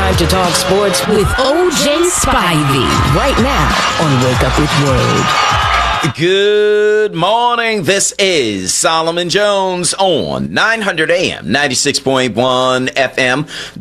time to talk sports with O.J. Spivey. Right now on Wake Up with Word. Good morning. This is Solomon Jones on 900 AM, 96.1 FM,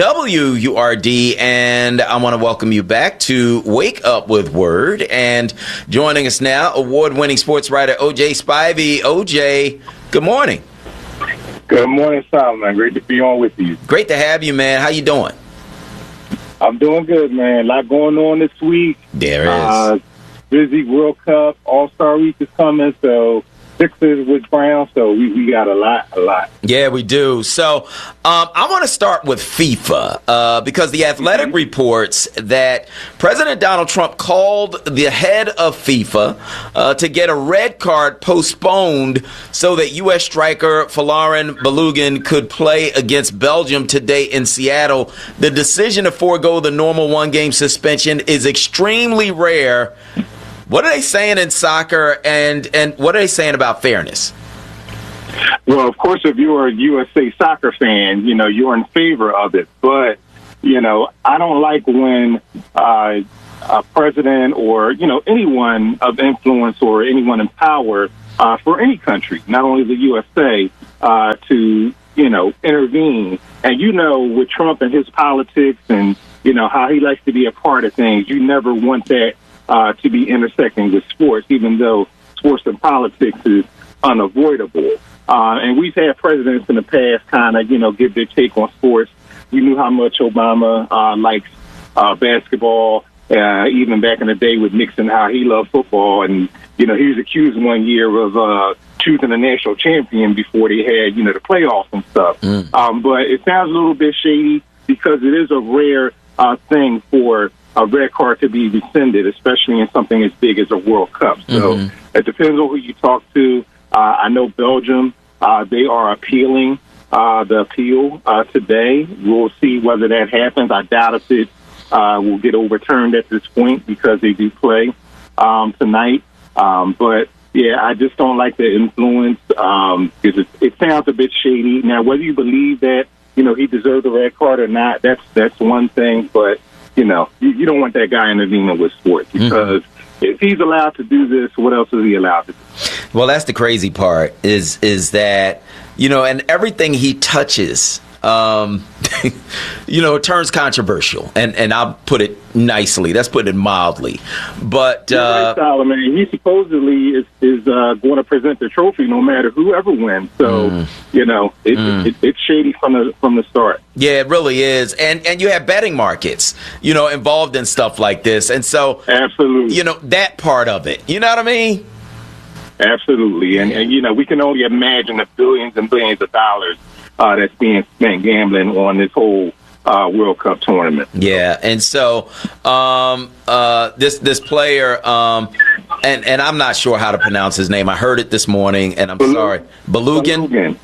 WURD, and I want to welcome you back to Wake Up with Word. And joining us now, award-winning sports writer O.J. Spivey. O.J., good morning. Good morning, Solomon. Great to be on with you. Great to have you, man. How you doing? I'm doing good, man. A lot going on this week. There is. Busy World Cup. All-Star Week is coming, so Sixers with Brown, so we got a lot. Yeah, we do. So I want to start with FIFA because The Athletic reports that President Donald Trump called the head of FIFA to get a red card postponed so that U.S. striker Folarin Balogun could play against Belgium today in Seattle. The decision to forego the normal one-game suspension is extremely rare. What are they saying in soccer, and what are they saying about fairness? Well, of course, if you're a USA soccer fan, you're in favor of it. But, I don't like when a president or, anyone of influence or anyone in power for any country, not only the USA, to, intervene. And, with Trump and his politics and, how he likes to be a part of things, you never want that to be intersecting with sports, even though sports and politics is unavoidable. And we've had presidents in the past kind of, give their take on sports. We knew how much Obama likes basketball, even back in the day with Nixon, how he loved football. And, he was accused one year of choosing a national champion before they had, the playoffs and stuff. But it sounds a little bit shady because it is a rare thing for a red card to be rescinded, especially in something as big as a World Cup. So it depends on who you talk to. I know Belgium, they are appealing the appeal today. We'll see whether that happens. I doubt if it will get overturned at this point because they do play tonight. But, yeah, I just don't like the influence because it sounds a bit shady. Now, whether you believe that, he deserved a red card or not, that's one thing. But, you don't want that guy intervening with sports because if he's allowed to do this, what else is he allowed to do? Well, that's the crazy part is that, and everything he touches, it turns controversial. And I'll put it nicely. That's putting it mildly. But right, Solomon, he supposedly is going to present the trophy no matter whoever wins. So, it's shady from the start. Yeah, it really is. And you have betting markets, involved in stuff like this. And so, absolutely, that part of it. You know what I mean? Absolutely. And we can only imagine the billions and billions of dollars that's being spent gambling on this whole World Cup tournament. Yeah, and so this player, and I'm not sure how to pronounce his name. I heard it this morning, and I'm sorry. Balogun?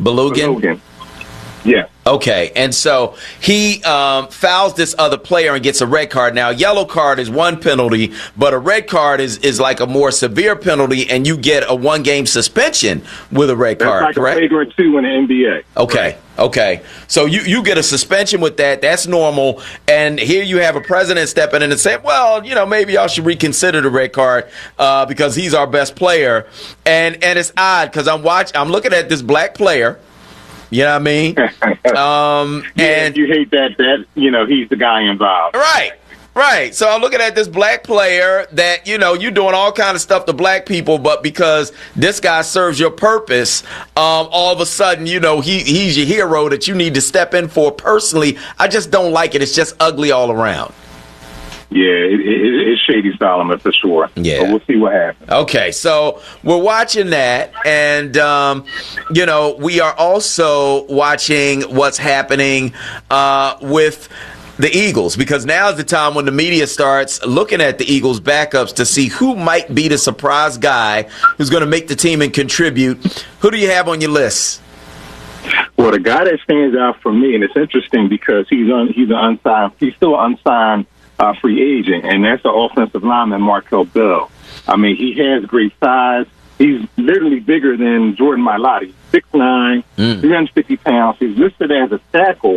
Yeah. Okay, and so he fouls this other player and gets a red card. Now, a yellow card is one penalty, but a red card is like a more severe penalty, and you get a one-game suspension with a red card, like correct? A flagrant 2 in the NBA. Okay. So you get a suspension with that. That's normal. And here you have a president stepping in and saying, well, maybe y'all should reconsider the red card because he's our best player. And it's odd because I'm looking at this black player. You know what I mean? And you hate that he's the guy involved. Right. So I'm looking at this black player that, you're doing all kind of stuff to black people, but because this guy serves your purpose, all of a sudden, he's your hero that you need to step in for. Personally, I just don't like it. It's just ugly all around. Yeah, it's shady, Solomon, for sure. Yeah. But we'll see what happens. Okay, so we're watching that, and, we are also watching what's happening with the Eagles, because now is the time when the media starts looking at the Eagles' backups to see who might be the surprise guy who's going to make the team and contribute. Who do you have on your list? Well, the guy that stands out for me, and it's interesting because he's still an unsigned free agent, and that's the offensive lineman Markel Bell. I mean, he has great size. He's literally bigger than Jordan Mailata. He's 6'9", 350 pounds. He's listed as a tackle,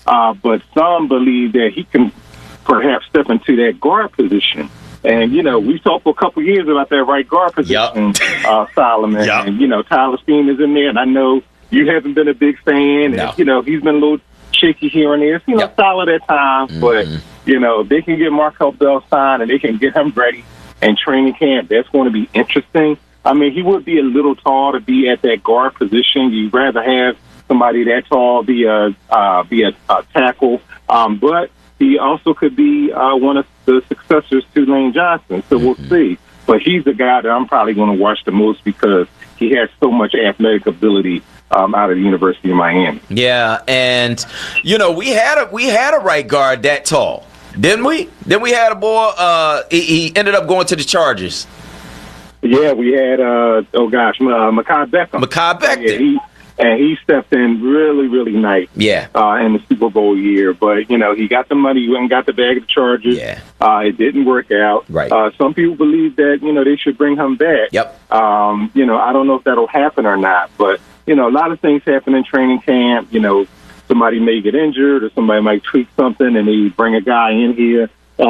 but some believe that he can perhaps step into that guard position. And, we talked for a couple of years about that right guard position, Solomon. Yep. And, Tyler Steen is in there, and I know you haven't been a big fan. No. And, he's been a little shaky here and there. It's, solid at times, but, if they can get Markel Bell signed and they can get him ready in training camp, that's going to be interesting. I mean, he would be a little tall to be at that guard position. You'd rather have somebody that tall be a tackle, but he also could be one of the successors to Lane Johnson. So we'll see. But he's the guy that I'm probably going to watch the most because he has so much athletic ability out of the University of Miami. Yeah, and we had a right guard that tall, didn't we? Then we had a boy. He ended up going to the Chargers. Yeah, we had Mekhi Beckham. Mekhi Beckham. Yeah, he stepped in really, really nice. Yeah. In the Super Bowl year, but he got the money. He went and got the bag of the Chargers. Yeah. It didn't work out. Right. Some people believe that they should bring him back. Yep. I don't know if that'll happen or not, but a lot of things happen in training camp. Somebody may get injured or somebody might tweak something, and they bring a guy in here.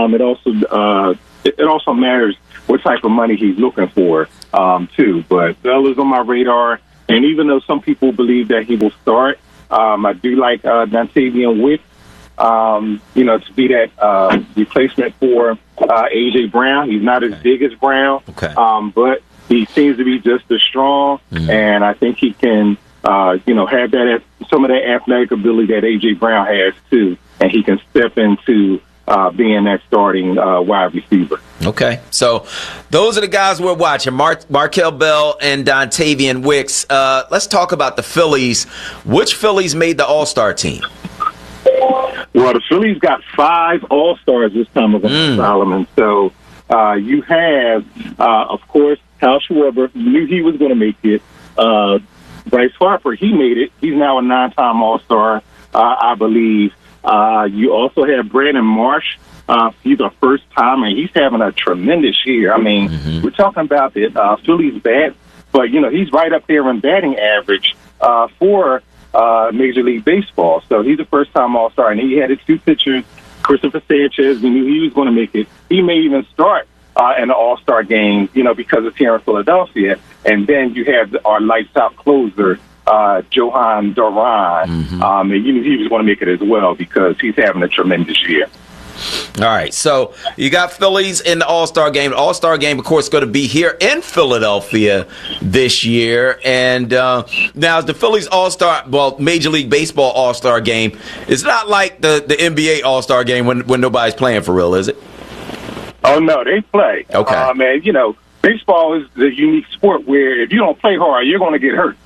It also matters what type of money he's looking for, too. But Bell is on my radar. And even though some people believe that he will start, I do like Dontavian Wicks, to be that replacement for A.J. Brown. He's not as big as Brown, but he seems to be just as strong, and I think he can, have that some of that athletic ability that A.J. Brown has, too, and he can step into being that starting wide receiver. Okay, so those are the guys we're watching, Markel Bell and Dontavian Wicks. Let's talk about the Phillies. Which Phillies made the All-Star team? Well, the Phillies got 5 All-Stars this time around, Solomon. So you have, of course, Kyle Schwarber. You knew he was going to make it. Bryce Harper, he made it. He's now a 9-time All-Star, I believe. You also have Brandon Marsh. He's a first-time, and he's having a tremendous year. I mean, we're talking about the Phillies bat, but, he's right up there in batting average for Major League Baseball. So he's a first-time All-Star, and he had his 2 pitchers, Christopher Sanchez. We knew he was going to make it. He may even start in the All-Star game, because it's here in Philadelphia. And then you have our lights-out closer, Johan Duran. And he was going to make it as well because he's having a tremendous year. All right, so you got Phillies in the All-Star game. The All-Star game, of course, is going to be here in Philadelphia this year. And now the Phillies Major League Baseball All-Star game, it's not like the NBA All-Star game when nobody's playing for real, is it? Oh, no, they play. Okay. Man, baseball is the unique sport where if you don't play hard, you're going to get hurt.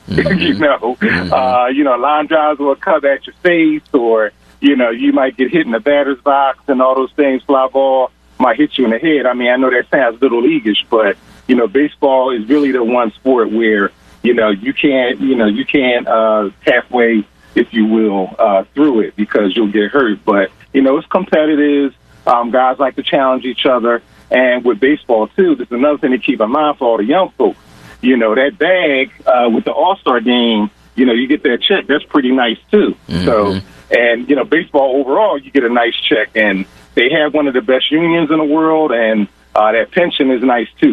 Line drives will cut at your face, or you might get hit in the batter's box and all those things. Fly ball might hit you in the head. I mean, I know that sounds little leaguish, but baseball is really the one sport where you can't halfway, if you will, through it because you'll get hurt. But it's competitive. Guys like to challenge each other. And with baseball, too, there's another thing to keep in mind for all the young folks. That bag with the All-Star game, you get that check. That's pretty nice, too. So, and, baseball overall, you get a nice check. And they have one of the best unions in the world, and that pension is nice, too.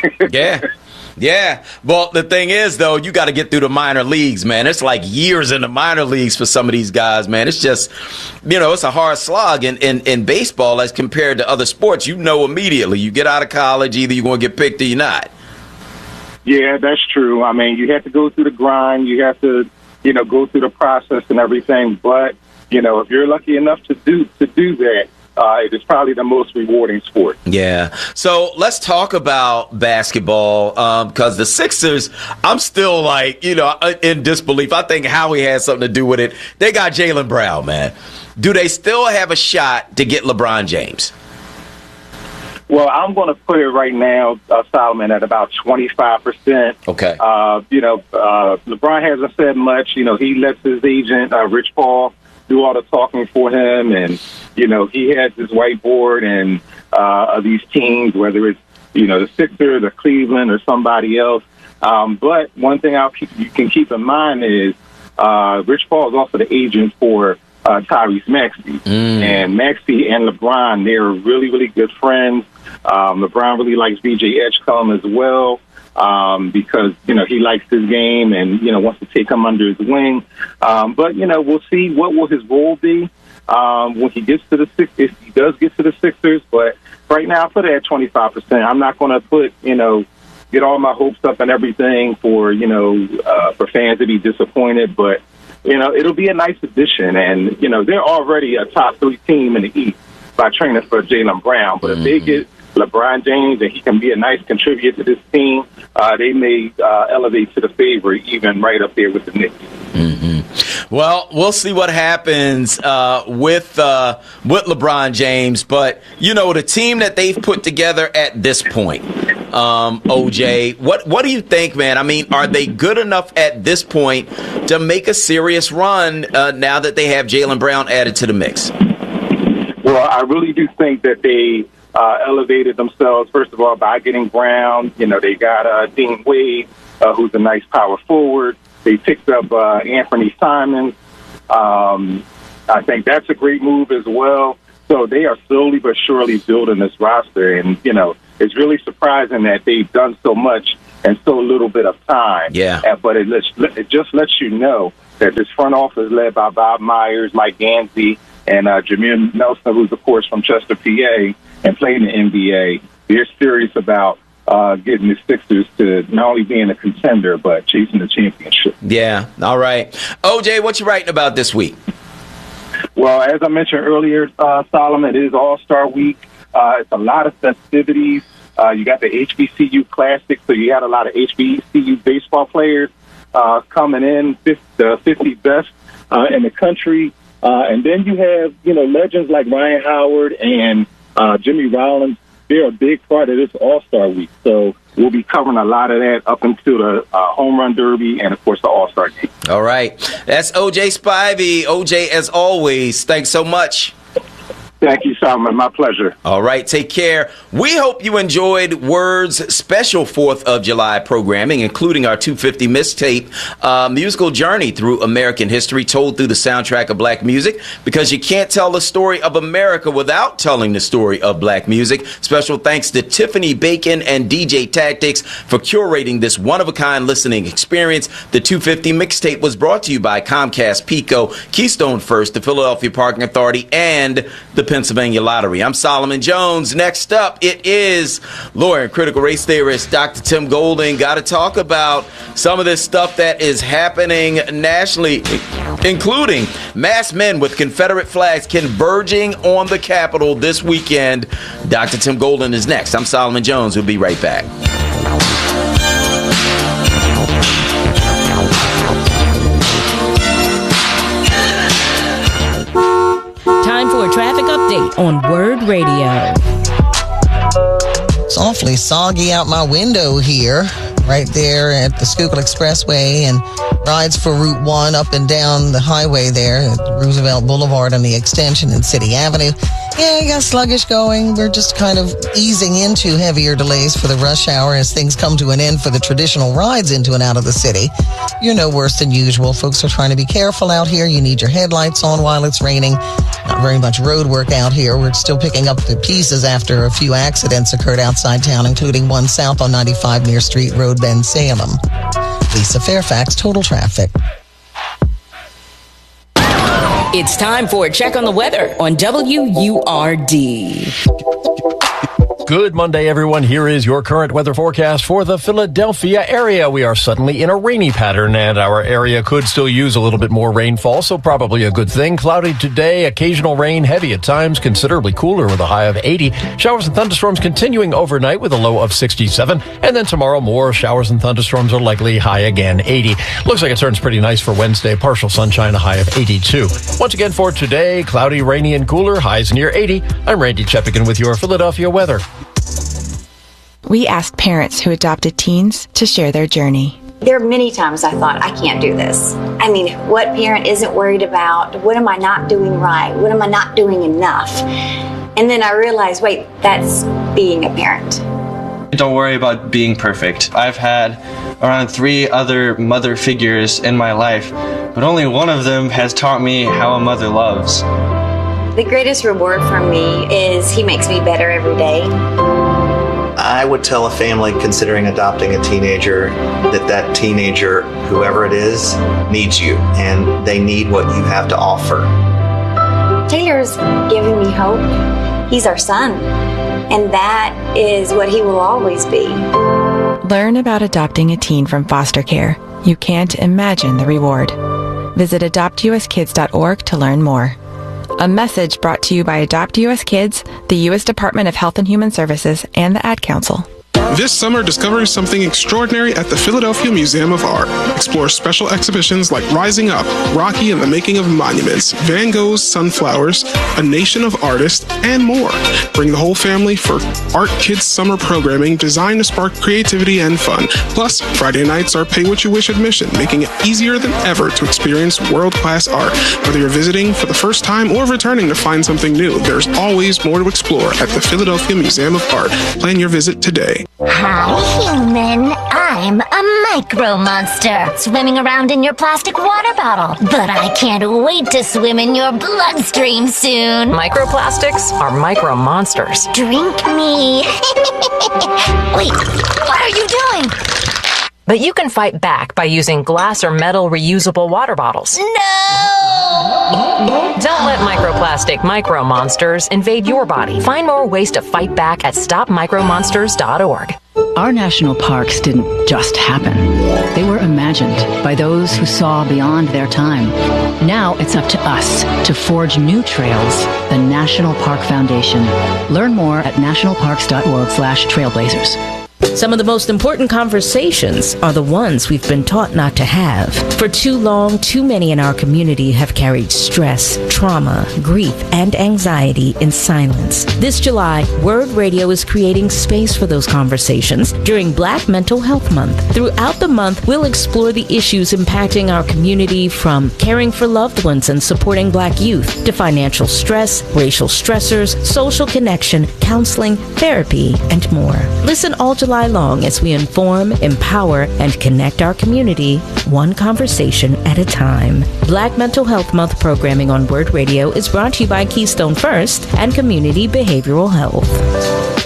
Yeah. Well, the thing is, though, you got to get through the minor leagues, man. It's like years in the minor leagues for some of these guys, man. It's just, it's a hard slog in baseball as compared to other sports. Immediately. You get out of college, either you're going to get picked or you're not. Yeah, that's true. I mean, you have to go through the grind. You have to, go through the process and everything. But, if you're lucky enough to do that, it is probably the most rewarding sport. Yeah. So let's talk about basketball because the Sixers, I'm still like, in disbelief. I think Howie has something to do with it. They got Jaylen Brown, man. Do they still have a shot to get LeBron James? Well, I'm going to put it right now, Solomon, at about 25%. Okay. LeBron hasn't said much. He lets his agent, Rich Paul, do all the talking for him, and he has this whiteboard and of these teams, whether it's the Sixers or Cleveland or somebody else. But one thing you can keep in mind is Rich Paul is also the agent for Tyrese Maxey. And Maxey and LeBron, they're really, really good friends. LeBron really likes B.J. Edgecombe as well because, he likes his game and, wants to take him under his wing. But, we'll see what will his role be when he gets to the Sixers, if he does get to the Sixers. But right now, I put it at 25%. I'm not going to put, get all my hopes up and everything for fans to be disappointed. But, it'll be a nice addition. And, they're already a top 3 team in the East by training for Jaylen Brown. But if they get LeBron James and he can be a nice contributor to this team, they may elevate to the favorite, even right up there with the Knicks. Well, we'll see what happens with LeBron James. But, the team that they've put together at this point, OJ, what do you think, man? I mean, are they good enough at this point to make a serious run now that they have Jaylen Brown added to the mix? Well, I really do think that they elevated themselves, first of all, by getting Brown. They got Dean Wade, who's a nice power forward. They picked up Anthony Simons. I think that's a great move as well. So they are slowly but surely building this roster. And, it's really surprising that they've done so much in so little bit of time. Yeah. But it just lets you know that this front office led by Bob Myers, Mike Gansey, and Jameer Nelson, who's, of course, from Chester, PA, and playing in the NBA, they're serious about getting the Sixers to not only being a contender, but chasing the championship. Yeah. All right. OJ, what you writing about this week? Well, as I mentioned earlier, Solomon, it is All-Star Week. It's a lot of festivities. You got the HBCU Classic, so you got a lot of HBCU baseball players coming in, the 50 best in the country. And then you have, legends like Ryan Howard and Jimmy Rollins. They're a big part of this All-Star Week. So we'll be covering a lot of that up until the Home Run Derby and, of course, the All-Star Game. All right. That's OJ Spivey. OJ, as always, thanks so much. Thank you, Solomon. My pleasure. All right. Take care. We hope you enjoyed Word's special 4th of July programming, including our 250 mixtape, musical journey through American history told through the soundtrack of black music, because you can't tell the story of America without telling the story of black music. Special thanks to Tiffany Bacon and DJ Tactics for curating this one-of-a-kind listening experience. The 250 mixtape was brought to you by Comcast, Pico, Keystone First, the Philadelphia Parking Authority, and the Pennsylvania Lottery. I'm Solomon Jones. Next up, it is lawyer and critical race theorist Dr. Tim Golding. Got to talk about some of this stuff that is happening nationally, including masked men with Confederate flags converging on the Capitol this weekend. Dr. Tim Golding is next. I'm Solomon Jones. We'll be right back. Time for a traffic update on Word Radio. It's awfully soggy out my window here, right there at the Schuylkill Expressway, and rides for Route 1 up and down the highway there at Roosevelt Boulevard and the extension in City Avenue. Yeah, you got sluggish going. We're just kind of easing into heavier delays for the rush hour as things come to an end for the traditional rides into and out of the city. You're no worse than usual. Folks are trying to be careful out here. You need your headlights on while it's raining. Not very much road work out here. We're still picking up the pieces after a few accidents occurred outside town, including one south on 95 near Street Road, Bend, Salem. Lisa Fairfax, Total Traffic. It's time for a check on the weather on WURD. Good Monday, everyone. Here is your current weather forecast for the Philadelphia area. We are suddenly in a rainy pattern, and our area could still use a little bit more rainfall, so probably a good thing. Cloudy today, occasional rain, heavy at times, considerably cooler with a high of 80. Showers and thunderstorms continuing overnight with a low of 67. And then tomorrow, more showers and thunderstorms are likely, high again, 80. Looks like it turns pretty nice for Wednesday. Partial sunshine, a high of 82. Once again for today, cloudy, rainy, and cooler, highs near 80. I'm Randy Cheppigan with your Philadelphia weather. We asked parents who adopted teens to share their journey. There are many times I thought, I can't do this. I mean, what parent isn't worried about? What am I not doing right? What am I not doing enough? And then I realized, wait, that's being a parent. Don't worry about being perfect. I've had around 3 other mother figures in my life, but only one of them has taught me how a mother loves. The greatest reward for me is he makes me better every day. I would tell a family considering adopting a teenager that teenager, whoever it is, needs you, and they need what you have to offer. Taylor's giving me hope. He's our son, and that is what he will always be. Learn about adopting a teen from foster care. You can't imagine the reward. Visit adoptuskids.org to learn more. A message brought to you by Adopt US Kids, the U.S. Department of Health and Human Services, and the Ad Council. This summer, discover something extraordinary at the Philadelphia Museum of Art. Explore special exhibitions like Rising Up, Rocky and the Making of Monuments, Van Gogh's Sunflowers, A Nation of Artists, and more. Bring the whole family for Art Kids summer programming designed to spark creativity and fun. Plus, Friday nights are pay what you wish admission, making it easier than ever to experience world-class art. Whether you're visiting for the first time or returning to find something new, there's always more to explore at the Philadelphia Museum of Art. Plan your visit today. Hi, human. I'm a micro monster, swimming around in your plastic water bottle. But I can't wait to swim in your bloodstream soon. Microplastics are micro monsters. Drink me. Wait, what are you doing? But you can fight back by using glass or metal reusable water bottles. No! Don't let microplastic micro monsters invade your body. Find more ways to fight back at stopmicromonsters.org. Our national parks didn't just happen. They were imagined by those who saw beyond their time. Now it's up to us to forge new trails. The National Park Foundation. Learn more at nationalparks.org/trailblazers. Some of the most important conversations are the ones we've been taught not to have. For too long, too many in our community have carried stress, trauma, grief, and anxiety in silence. This July, Word Radio is creating space for those conversations during Black Mental Health Month. Throughout the month, we'll explore the issues impacting our community, from caring for loved ones and supporting Black youth to financial stress, racial stressors, social connection, counseling, therapy, and more. Listen all July long as we inform, empower, and connect our community, one conversation at a time. Black Mental Health Month programming on Word Radio is brought to you by Keystone First and Community Behavioral Health.